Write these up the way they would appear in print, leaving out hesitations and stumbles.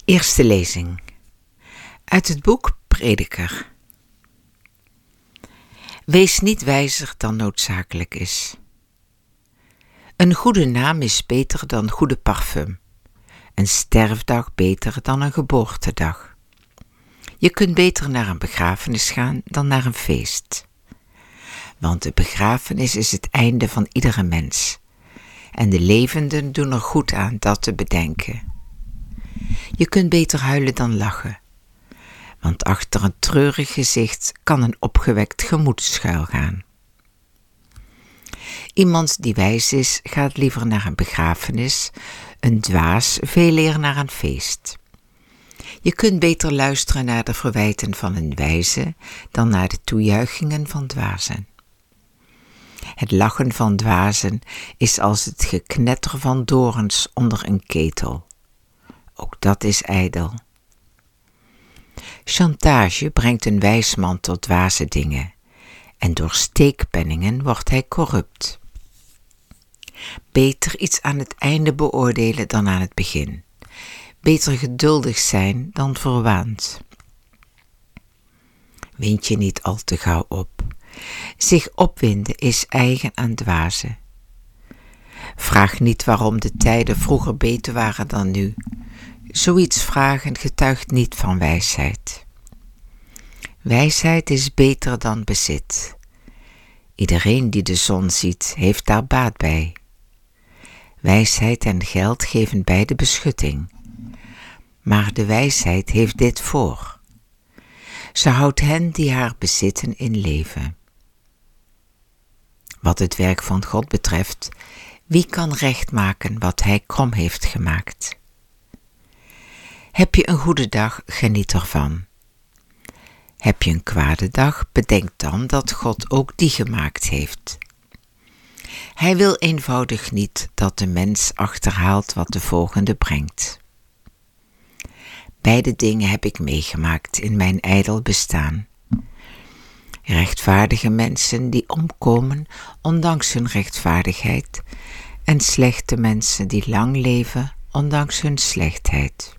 Eerste lezing uit het boek Prediker. Wees niet wijzer dan noodzakelijk is. Een goede naam is beter dan goede parfum. Een sterfdag beter dan een geboortedag. Je kunt beter naar een begrafenis gaan dan naar een feest. Want de begrafenis is het einde van iedere mens. En de levenden doen er goed aan dat te bedenken. Je kunt beter huilen dan lachen. Want achter een treurig gezicht kan een opgewekt gemoed schuilgaan. Iemand die wijs is, gaat liever naar een begrafenis, een dwaas veel eer naar een feest. Je kunt beter luisteren naar de verwijten van een wijze dan naar de toejuichingen van dwazen. Het lachen van dwazen is als het geknetter van dorens onder een ketel. Ook dat is ijdel. Chantage brengt een wijs man tot dwaze dingen, en door steekpenningen wordt hij corrupt. Beter iets aan het einde beoordelen dan aan het begin. Beter geduldig zijn dan verwaand. Wind je niet al te gauw op. Zich opwinden is eigen aan dwazen. Vraag niet waarom de tijden vroeger beter waren dan nu. Zoiets vragen getuigt niet van wijsheid. Wijsheid is beter dan bezit. Iedereen die de zon ziet, heeft daar baat bij. Wijsheid en geld geven beide beschutting. Maar de wijsheid heeft dit voor. Ze houdt hen die haar bezitten in leven. Wat het werk van God betreft, wie kan recht maken wat hij krom heeft gemaakt? Heb je een goede dag, geniet ervan. Heb je een kwade dag, bedenk dan dat God ook die gemaakt heeft. Hij wil eenvoudig niet dat de mens achterhaalt wat de volgende brengt. Beide dingen heb ik meegemaakt in mijn ijdel bestaan. Rechtvaardige mensen die omkomen ondanks hun rechtvaardigheid en slechte mensen die lang leven ondanks hun slechtheid.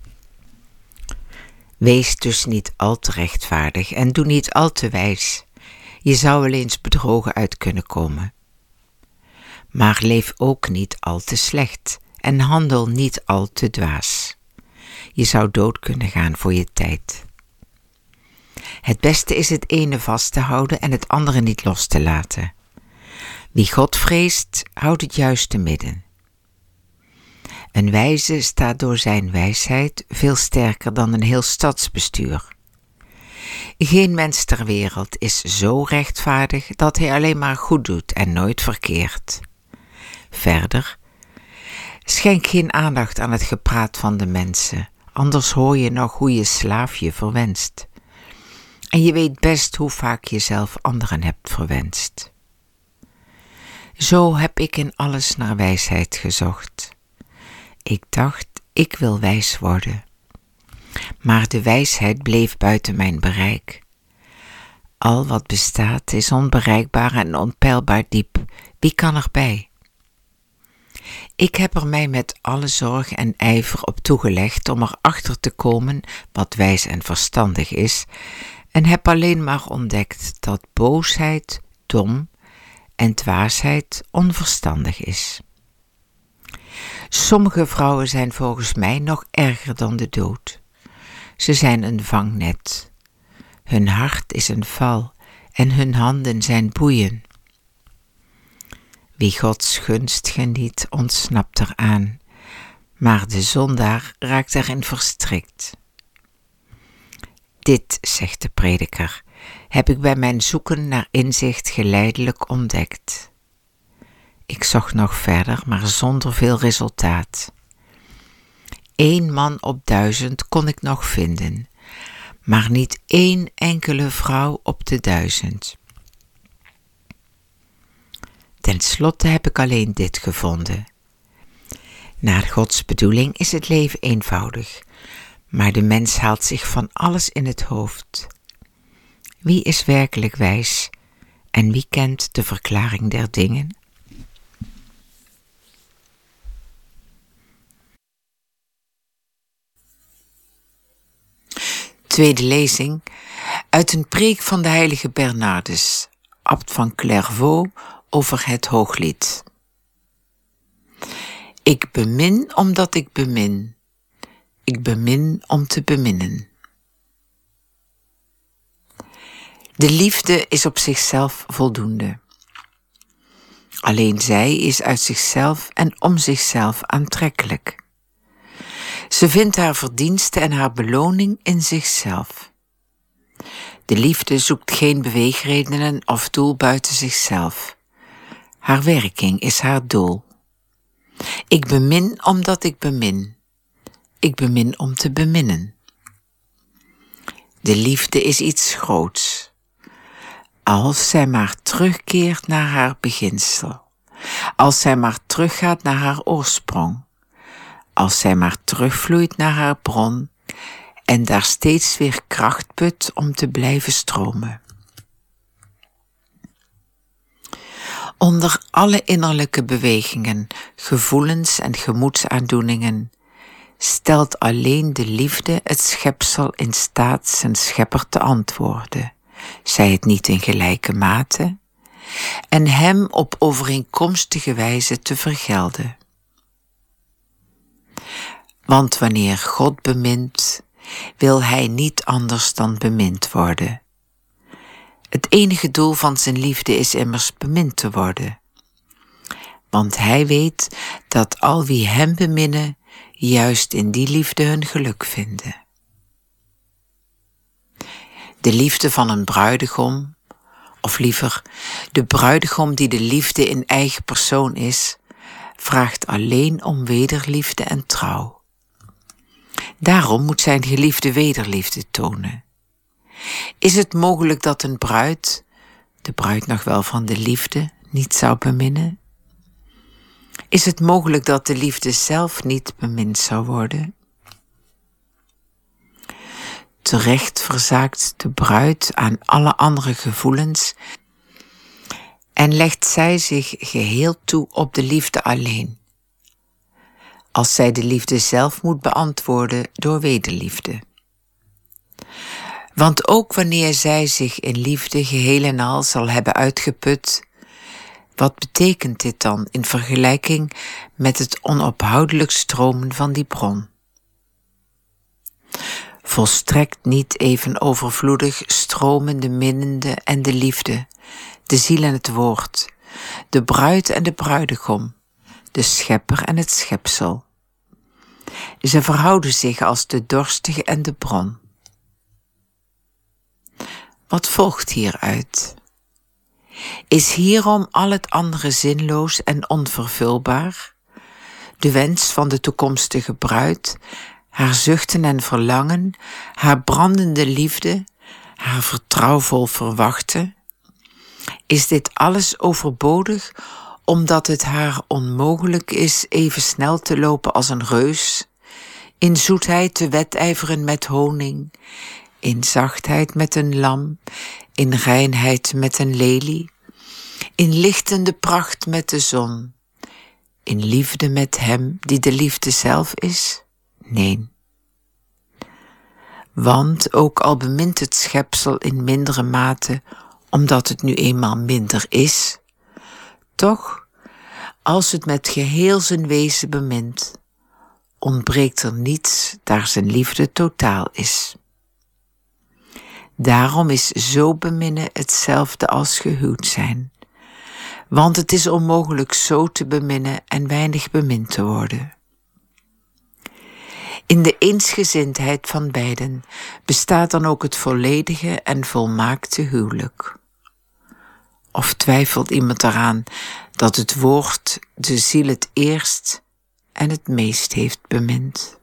Wees dus niet al te rechtvaardig en doe niet al te wijs. Je zou wel eens bedrogen uit kunnen komen. Maar leef ook niet al te slecht en handel niet al te dwaas. Je zou dood kunnen gaan voor je tijd. Het beste is het ene vast te houden en het andere niet los te laten. Wie God vreest, houdt het juiste midden. Een wijze staat door zijn wijsheid veel sterker dan een heel stadsbestuur. Geen mens ter wereld is zo rechtvaardig dat hij alleen maar goed doet en nooit verkeert. Verder, schenk geen aandacht aan het gepraat van de mensen, anders hoor je nog hoe je slaaf je verwenst. En je weet best hoe vaak je zelf anderen hebt verwenst. Zo heb ik in alles naar wijsheid gezocht. Ik dacht, ik wil wijs worden. Maar de wijsheid bleef buiten mijn bereik. Al wat bestaat is onbereikbaar en onpeilbaar diep. Wie kan erbij? Ik heb er mij met alle zorg en ijver op toegelegd om erachter te komen wat wijs en verstandig is, en heb alleen maar ontdekt dat boosheid dom en dwaasheid onverstandig is. Sommige vrouwen zijn volgens mij nog erger dan de dood. Ze zijn een vangnet. Hun hart is een val en hun handen zijn boeien. Wie Gods gunst geniet, ontsnapt eraan, maar de zondaar raakt erin verstrikt. Dit, zegt de prediker, heb ik bij mijn zoeken naar inzicht geleidelijk ontdekt. Ik zocht nog verder, maar zonder veel resultaat. 1 man op 1000 kon ik nog vinden, maar niet 1 enkele vrouw op de 1000. Ten slotte heb ik alleen dit gevonden. Naar Gods bedoeling is het leven eenvoudig, maar de mens haalt zich van alles in het hoofd. Wie is werkelijk wijs en wie kent de verklaring der dingen? Tweede lezing uit een preek van de heilige Bernardus, abt van Clairvaux, over het Hooglied. Ik bemin omdat ik bemin. Ik bemin om te beminnen. De liefde is op zichzelf voldoende. Alleen zij is uit zichzelf en om zichzelf aantrekkelijk. Ze vindt haar verdienste en haar beloning in zichzelf. De liefde zoekt geen beweegredenen of doel buiten zichzelf. Haar werking is haar doel. Ik bemin omdat ik bemin. Ik bemin om te beminnen. De liefde is iets groots. Als zij maar terugkeert naar haar beginsel. Als zij maar teruggaat naar haar oorsprong. Als zij maar terugvloeit naar haar bron en daar steeds weer kracht put om te blijven stromen. Onder alle innerlijke bewegingen, gevoelens en gemoedsaandoeningen stelt alleen de liefde het schepsel in staat zijn schepper te antwoorden, zij het niet in gelijke mate, en hem op overeenkomstige wijze te vergelden. Want wanneer God bemint, wil hij niet anders dan bemind worden. Het enige doel van zijn liefde is immers bemind te worden. Want hij weet dat al wie hem beminnen, juist in die liefde hun geluk vinden. De liefde van een bruidegom, of liever, de bruidegom die de liefde in eigen persoon is, vraagt alleen om wederliefde en trouw. Daarom moet zijn geliefde wederliefde tonen. Is het mogelijk dat een bruid, de bruid nog wel van de liefde, niet zou beminnen? Is het mogelijk dat de liefde zelf niet bemind zou worden? Terecht verzaakt de bruid aan alle andere gevoelens en legt zij zich geheel toe op de liefde alleen. Als zij de liefde zelf moet beantwoorden door wederliefde. Want ook wanneer zij zich in liefde geheel en al zal hebben uitgeput, wat betekent dit dan in vergelijking met het onophoudelijk stromen van die bron? Volstrekt niet even overvloedig stromen de minnende en de liefde, de ziel en het woord, de bruid en de bruidegom, de schepper en het schepsel. Ze verhouden zich als de dorstige en de bron. Wat volgt hieruit? Is hierom al het andere zinloos en onvervulbaar? De wens van de toekomstige bruid, haar zuchten en verlangen, haar brandende liefde, haar vertrouwvol verwachten? Is dit alles overbodig, omdat het haar onmogelijk is even snel te lopen als een reus, in zoetheid te wedijveren met honing, in zachtheid met een lam, in reinheid met een lelie, in lichtende pracht met de zon, in liefde met hem die de liefde zelf is? Nee. Want ook al bemint het schepsel in mindere mate, omdat het nu eenmaal minder is, toch, als het met geheel zijn wezen bemint, ontbreekt er niets daar zijn liefde totaal is. Daarom is zo beminnen hetzelfde als gehuwd zijn, want het is onmogelijk zo te beminnen en weinig bemind te worden. In de eensgezindheid van beiden bestaat dan ook het volledige en volmaakte huwelijk. Of twijfelt iemand eraan dat het woord de ziel het eerst en het meest heeft bemind?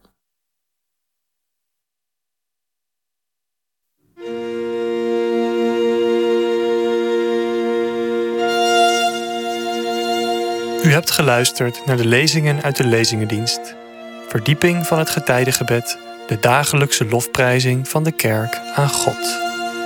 U hebt geluisterd naar de lezingen uit de Lezingendienst. Verdieping van het getijdengebed, de dagelijkse lofprijzing van de kerk aan God.